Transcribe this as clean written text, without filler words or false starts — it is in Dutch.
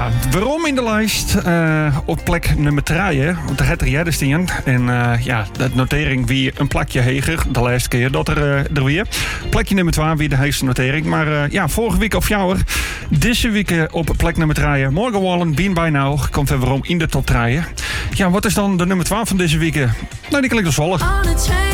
Ja, waarom in de lijst? Op plek nummer 3, op de het er staan. En de notering wie een plakje heger, de laatste keer dat er weer. Plekje nummer 2 wie de heegste notering. Maar vorige week op jou. Deze week op plek nummer 3. Morgan Wallen, Bien by Now, komt er waarom in de top 3. Ja, wat is dan de nummer 12 van deze week? Nou, die klinkt als volgt.